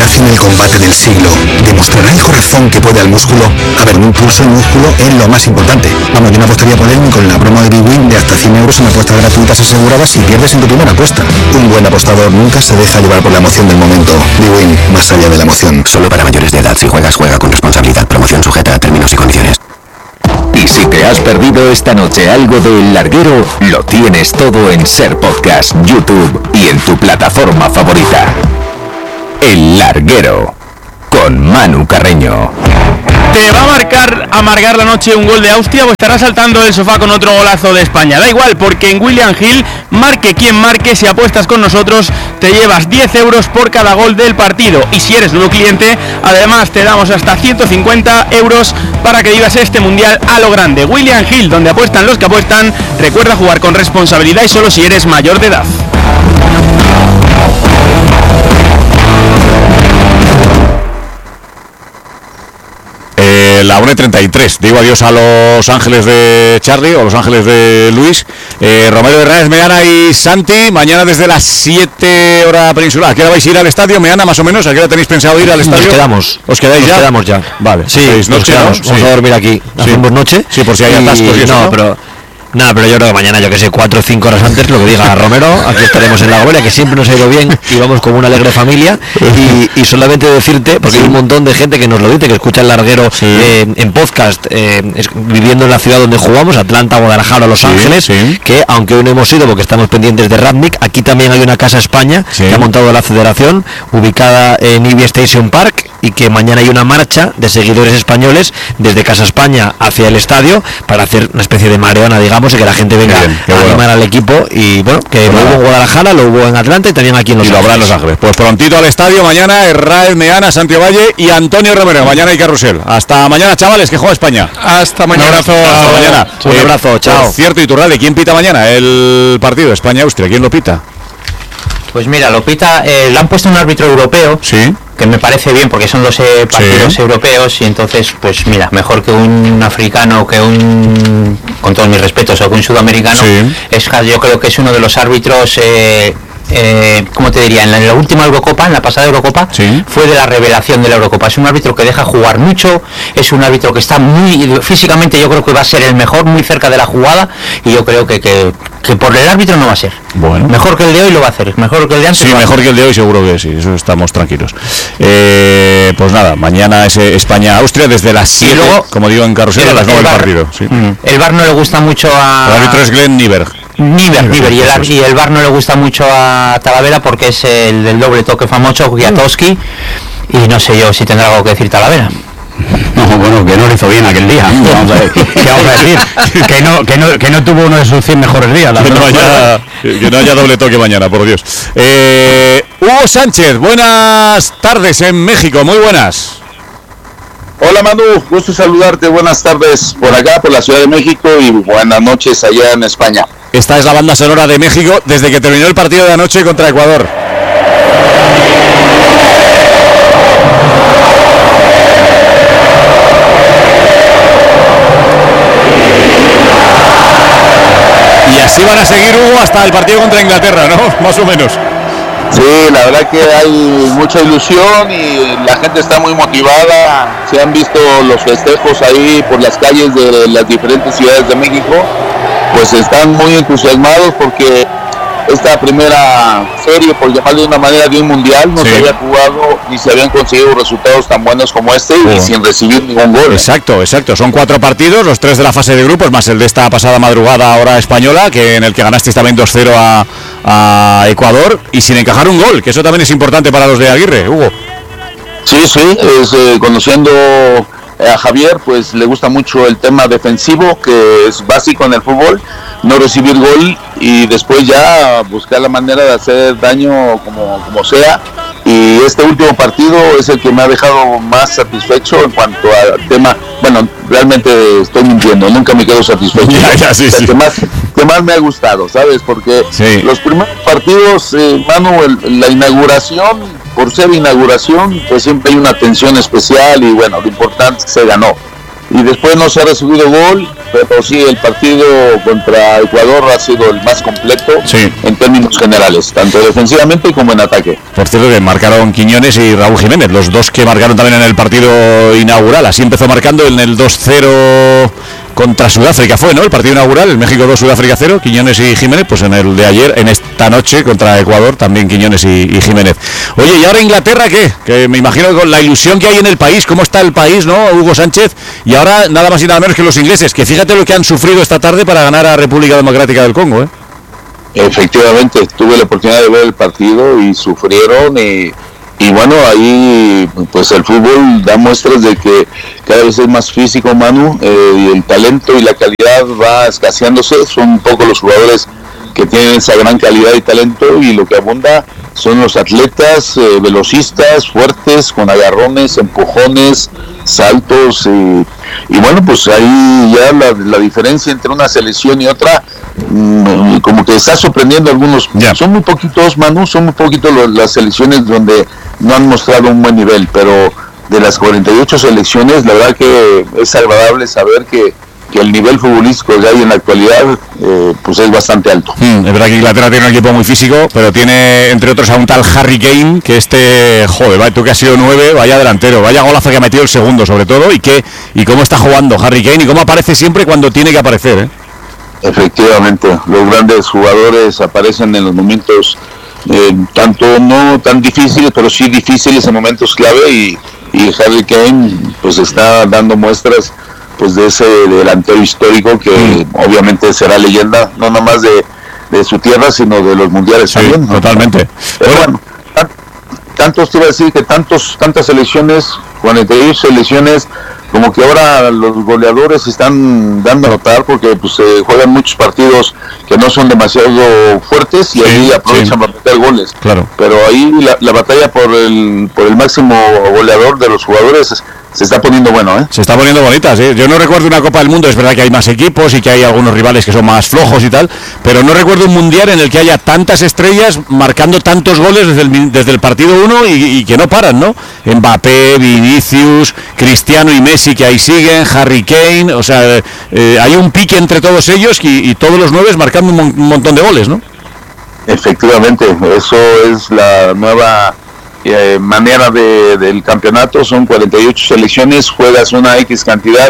en el combate del siglo. ¿Demostrará el corazón que puede al músculo? A ver, un pulso y músculo es lo más importante. Vamos, yo no apostaría por él ni con la promo de bwin de hasta 100 euros en apuestas gratuitas aseguradas si pierdes en tu primera apuesta. Un buen apostador nunca se deja llevar por la emoción del momento. bwin, más allá de la emoción. Solo para mayores de edad. Si juegas, juega con responsabilidad. Promoción sujeta a términos y condiciones. Y si te has perdido esta noche algo de El Larguero, lo tienes todo en Ser Podcast, YouTube y en tu plataforma favorita. El Larguero, con Manu Carreño. ¿Te va a amargar la noche un gol de Austria o estarás saltando del sofá con otro golazo de España? Da igual, porque en William Hill, marque quien marque, si apuestas con nosotros, te llevas 10 euros por cada gol del partido. Y si eres nuevo cliente, además te damos hasta 150 euros para que vivas este mundial a lo grande. William Hill, donde apuestan los que apuestan. Recuerda jugar con responsabilidad y solo si eres mayor de edad. La 1:33, digo adiós a Los Ángeles de Charlie o Los Ángeles de Luis. Romero Hernández, Meana y Santi, mañana desde las 7 hora peninsular. ¿A qué hora vais a ir al estadio, Meana, más o menos? ¿A qué hora tenéis pensado ir al estadio? Nos quedamos. ¿Os quedáis ya? Nos quedamos ya. Vale. Sí, nos quedamos. Vamos a dormir aquí. Hacemos noche. Sí, por si hay atascos y eso, ¿no? Pero yo creo que mañana, yo que sé, 4 o 5 horas antes, lo que diga Romero, aquí estaremos en La Gomera, que siempre nos ha ido bien y vamos como una alegre familia. Y solamente decirte, porque hay un montón de gente que nos lo dice, que escucha El Larguero en podcast, viviendo en la ciudad donde jugamos, Atlanta, Guadalajara, Los Ángeles, que aunque hoy no hemos ido porque estamos pendientes de Radnik, aquí también hay una Casa España que ha montado la federación, ubicada en Ivy Station Park, y que mañana hay una marcha de seguidores españoles desde Casa España hacia el estadio para hacer una especie de mareona, digamos, y que la gente venga a animar al equipo. Y bueno, que lo hubo en Guadalajara, lo hubo en Atlanta y también aquí en Los Ángeles. Y lo habrá en Los Ángeles. Pues prontito al estadio mañana, Herráez, Meana, Santiago Valle y Antonio Romero. Mañana hay carrusel. Hasta mañana, chavales, que juega España. Hasta mañana. Un abrazo. Hasta mañana. Un abrazo, chao. Por cierto, Iturralde, ¿quién pita mañana el partido España-Austria? ¿Quién lo pita? Pues mira, lo pita, le han puesto un árbitro europeo. Sí. Que me parece bien porque son dos partidos europeos, y entonces pues mira, mejor que un africano, que un, con todos mis respetos, o que un sudamericano. Yo creo que es uno de los árbitros, ¿cómo te diría? En la última Eurocopa, en la pasada Eurocopa, fue de la revelación de la Eurocopa. Es un árbitro que deja jugar mucho, es un árbitro que está muy físicamente, yo creo que va a ser el mejor, muy cerca de la jugada, y yo creo que por el árbitro no va a ser. Bueno. Mejor que el de hoy lo va a hacer, mejor que el de antes. Sí, mejor que el de hoy seguro que sí, eso estamos tranquilos. Pues nada, mañana es España-Austria desde las 7, luego, como digo en carrusel, a las 9 del partido. Sí. El VAR no le gusta mucho a... El árbitro es Glenn Nyberg. Y el VAR no le gusta mucho a Talavera porque es el del doble toque famoso, Kwiatkowski, y no sé yo si tendrá algo que decir Talavera. No, bueno, que no lo hizo bien aquel día. Vamos a ver, ¿qué vamos a decir? Que no tuvo uno de sus 100 mejores días. Que no haya doble toque mañana, por Dios. Hugo Sánchez, buenas tardes en México, muy buenas. Hola Manu, gusto saludarte, buenas tardes por acá, por la Ciudad de México, y buenas noches allá en España. Esta es la banda sonora de México desde que terminó el partido de anoche contra Ecuador. Y así van a seguir, Hugo, hasta el partido contra Inglaterra, ¿no? Más o menos. Sí, la verdad que hay mucha ilusión y la gente está muy motivada. Se han visto los festejos ahí por las calles de las diferentes ciudades de México. Pues están muy entusiasmados porque esta primera serie, por llamarlo de una manera, de un mundial, no se había jugado ni se habían conseguido resultados tan buenos como este, y sin recibir ningún gol. Exacto. Son 4 partidos, los 3 de la fase de grupos, más el de esta pasada madrugada ahora española, que en el que ganasteis también 2-0 a Ecuador, y sin encajar un gol, que eso también es importante para los de Aguirre, Hugo. Sí, conociendo a Javier, pues le gusta mucho el tema defensivo, que es básico en el fútbol, no recibir gol y después ya buscar la manera de hacer daño como sea. Y este último partido es el que me ha dejado más satisfecho en cuanto al tema. Bueno, realmente estoy mintiendo, nunca me quedo satisfecho. Que más me ha gustado, ¿sabes? Porque los primeros partidos, Manu, la inauguración, por ser inauguración, pues siempre hay una tensión especial y bueno, lo importante se ganó. Y después no se ha recibido gol, pero sí, el partido contra Ecuador ha sido el más completo en términos generales, tanto defensivamente como en ataque. Por cierto, que marcaron Quiñones y Raúl Jiménez, los dos que marcaron también en el partido inaugural. Así empezó marcando en el 2-0 contra Sudáfrica, fue, ¿no? El partido inaugural, el México 2, Sudáfrica 0, Quiñones y Jiménez. Pues en el de ayer, en esta noche contra Ecuador, también Quiñones y Jiménez. Oye, ¿y ahora Inglaterra qué? Que me imagino con la ilusión que hay en el país, cómo está el país, ¿no? Hugo Sánchez, y ahora nada más y nada menos que los ingleses, que fíjate lo que han sufrido esta tarde para ganar a República Democrática del Congo, ¿eh? Efectivamente, tuve la oportunidad de ver el partido y sufrieron y bueno, ahí pues el fútbol da muestras de que cada vez es más físico, Manu, y el talento y la calidad va escaseándose. Son pocos los jugadores que tienen esa gran calidad y talento, y lo que abunda son los atletas velocistas, fuertes, con agarrones, empujones, saltos, y bueno, pues ahí ya la diferencia entre una selección y otra como que está sorprendiendo a algunos. Son muy poquitos, Manu, son muy poquitos las selecciones donde no han mostrado un buen nivel, pero de las 48 selecciones, la verdad que es agradable saber que el nivel futbolístico que hay en la actualidad pues es bastante alto. Es verdad que Inglaterra tiene un equipo muy físico, pero tiene entre otros a un tal Harry Kane, que joder, tú que has sido 9, vaya delantero, vaya golazo que ha metido el segundo sobre todo, y cómo está jugando Harry Kane y cómo aparece siempre cuando tiene que aparecer, ¿eh? Efectivamente, los grandes jugadores aparecen en los momentos tanto no tan difíciles, pero sí difíciles en momentos clave, y Harry Kane pues está dando muestras pues de ese delantero histórico que obviamente será leyenda, no nomás de su tierra, sino de los mundiales también, ¿no? Totalmente. Pero bueno, tantos, te iba a decir que tantas selecciones, 48 selecciones, como que ahora los goleadores se están dando a notar, porque pues juegan muchos partidos que no son demasiado fuertes y ahí aprovechan para meter goles. Claro. Pero ahí la batalla por el máximo goleador de los jugadores se está poniendo bueno, ¿eh? Se está poniendo bonitas, ¿eh? Yo no recuerdo una Copa del Mundo, es verdad que hay más equipos y que hay algunos rivales que son más flojos y tal, pero no recuerdo un mundial en el que haya tantas estrellas marcando tantos goles desde el partido 1 y que no paran, ¿no? Mbappé, Vinicius, Cristiano y Messi, que ahí siguen, Harry Kane, o sea, hay un pique entre todos ellos y todos los 9 marcando un montón de goles, ¿no? Efectivamente, eso es la nueva manera del campeonato. Son 48 selecciones, juegas una X cantidad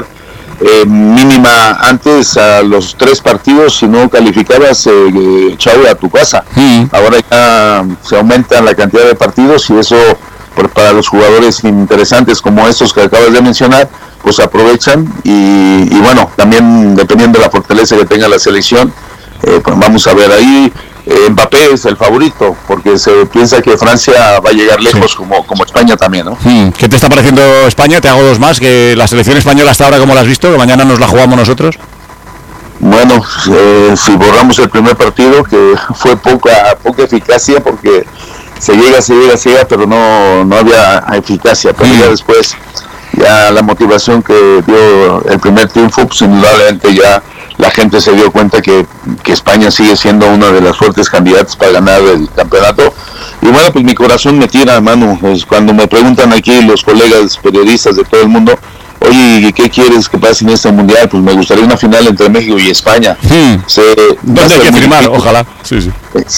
mínima antes a los 3 partidos, si no calificabas, chao a tu casa. Ahora ya se aumenta la cantidad de partidos, y eso para los jugadores interesantes como estos que acabas de mencionar, pues aprovechan, y bueno, también dependiendo de la fortaleza que tenga la selección, pues vamos a ver ahí. Mbappé es el favorito, porque se piensa que Francia va a llegar lejos, como España también, ¿no? ¿Qué te está pareciendo España? Te hago 2 más, que la selección española hasta ahora, ¿cómo la has visto? Que mañana nos la jugamos nosotros. Bueno, si borramos el primer partido, que fue poca eficacia, porque se llega, pero no había eficacia, pero ya después, ya la motivación que dio el primer triunfo, pues indudablemente ya la gente se dio cuenta que España sigue siendo una de las fuertes candidatas para ganar el campeonato. Y bueno, pues mi corazón me tira, Manu, pues cuando me preguntan aquí los colegas periodistas de todo el mundo, oye, ¿qué quieres que pase en este mundial? Pues me gustaría una final entre México y España. ¿Dónde hay que firmar? Ojalá. Sí.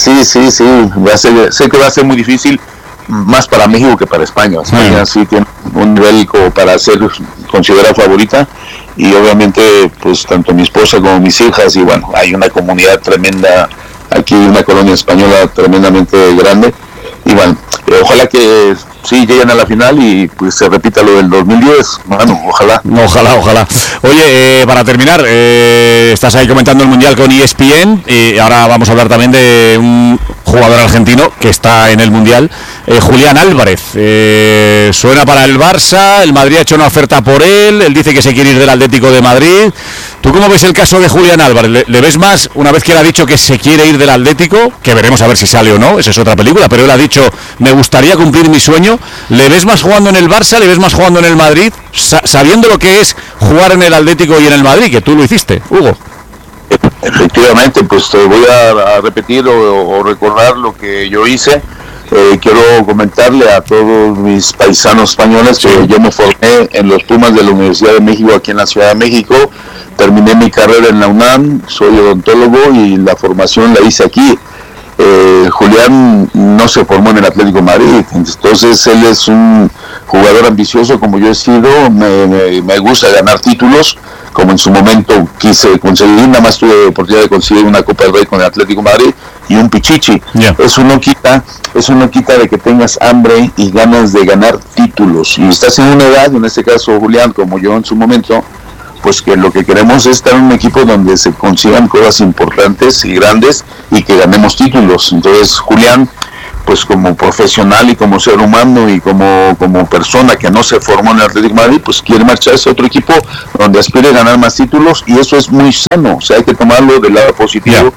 Sé que va a ser muy difícil, más para México que para España. España sí tiene un nivel como para ser considerada favorita, y obviamente pues tanto mi esposa como mis hijas, y bueno, hay una comunidad tremenda aquí, una colonia española tremendamente grande, y bueno, ojalá que sí lleguen a la final y pues se repita lo del 2010, bueno, ojalá. Oye, para terminar, estás ahí comentando el Mundial con ESPN, y ahora vamos a hablar también de un jugador argentino que está en el Mundial, Julián Álvarez. Suena para el Barça, el Madrid ha hecho una oferta por él dice que se quiere ir del Atlético de Madrid. ¿Tú cómo ves el caso de Julián Álvarez? ¿Le ves más, una vez que él ha dicho que se quiere ir del Atlético, que veremos a ver si sale o no, esa es otra película, pero él ha dicho, me gustaría cumplir mi sueño? ¿Le ves más jugando en el Barça, le ves más jugando en el Madrid, sabiendo lo que es jugar en el Atlético y en el Madrid, que tú lo hiciste, Hugo? Efectivamente, pues te voy a repetir o recordar lo que yo hice. Quiero comentarle a todos mis paisanos españoles que yo me formé en los Pumas de la Universidad de México, aquí en la Ciudad de México. Terminé mi carrera en la UNAM, soy odontólogo y la formación la hice aquí. Julián no se formó en el Atlético de Madrid, entonces él es un jugador ambicioso como yo he sido, me gusta ganar títulos, como en su momento quise conseguir, nada más tuve la oportunidad de conseguir una Copa del Rey con el Atlético de Madrid y un Pichichi. Eso no quita de que tengas hambre y ganas de ganar títulos, y estás en una edad, en este caso Julián, como yo en su momento, pues que lo que queremos es estar en un equipo donde se consigan cosas importantes y grandes y que ganemos títulos. Entonces Julián, pues como profesional y como ser humano y como persona que no se formó en el Atlético de Madrid, pues quiere marcharse a otro equipo donde aspire a ganar más títulos, y eso es muy sano, o sea, hay que tomarlo del lado positivo.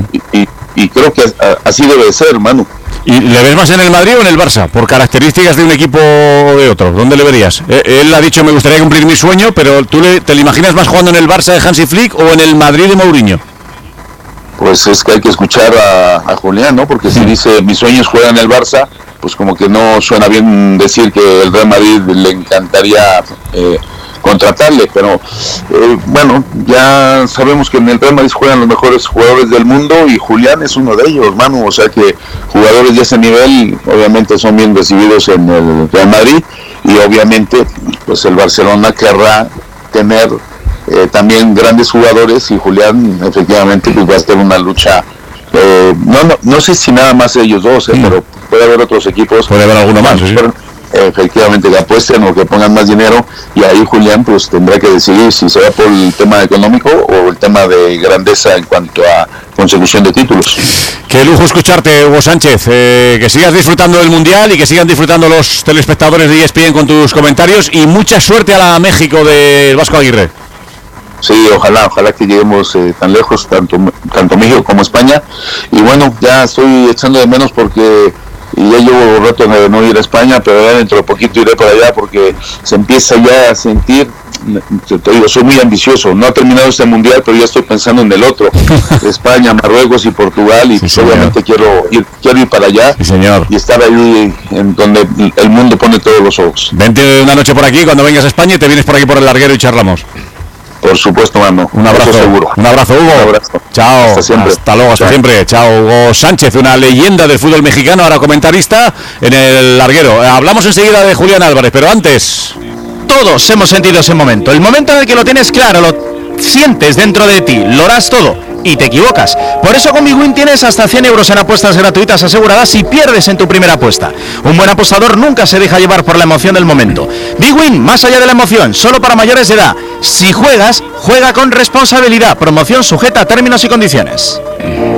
Y creo que así debe de ser, hermano. ¿Y le ves más en el Madrid o en el Barça? Por características de un equipo o de otro. ¿Dónde le verías? Él ha dicho, me gustaría cumplir mi sueño, pero ¿tú te lo imaginas más jugando en el Barça de Hansi Flick o en el Madrid de Mourinho? Pues es que hay que escuchar a Julián, ¿no? Porque si dice, mis sueños juegan en el Barça, pues como que no suena bien decir que el Real Madrid le encantaría contratarle, pero bueno, ya sabemos que en el Real Madrid juegan los mejores jugadores del mundo y Julián es uno de ellos, hermano, o sea que jugadores de ese nivel obviamente son bien recibidos en el Real Madrid, y obviamente pues el Barcelona querrá tener también grandes jugadores, y Julián efectivamente pues va a estar una lucha, no sé si nada más ellos dos, pero puede haber otros equipos, puede haber alguno más, ¿sí? Efectivamente, que apuesten o que pongan más dinero, y ahí Julián pues tendrá que decidir si se va por el tema económico o el tema de grandeza en cuanto a consecución de títulos. Qué lujo escucharte, Hugo Sánchez, que sigas disfrutando del Mundial y que sigan disfrutando los telespectadores de ESPN con tus comentarios, y mucha suerte a la México del Vasco Aguirre. Sí, ojalá que lleguemos tan lejos, tanto México como España, y bueno, ya estoy echando de menos porque ya llevo un rato de no ir a España, pero ya dentro de poquito iré para allá porque se empieza ya a sentir, te digo, soy muy ambicioso, no ha terminado este mundial, pero ya estoy pensando en el otro, España, Marruecos y Portugal, y sí, obviamente quiero ir para allá, sí, señor, y estar ahí en donde el mundo pone todos los ojos. Vente una noche por aquí, cuando vengas a España, y te vienes por aquí por el larguero y charlamos. Por supuesto, mano. Un abrazo, seguro. Un abrazo, Hugo. Un abrazo. Chao. Hasta siempre. Hasta luego, hasta siempre. Chao, Hugo Sánchez, una leyenda del fútbol mexicano, ahora comentarista en el larguero. Hablamos enseguida de Julián Álvarez, pero antes... Todos hemos sentido ese momento. El momento en el que lo tienes claro, lo sientes dentro de ti, lo harás todo y te equivocas. Por eso con BigWin tienes hasta 100 euros en apuestas gratuitas aseguradas si pierdes en tu primera apuesta. Un buen apostador nunca se deja llevar por la emoción del momento. BigWin, más allá de la emoción, solo para mayores de edad. Si juegas, juega con responsabilidad. Promoción sujeta a términos y condiciones.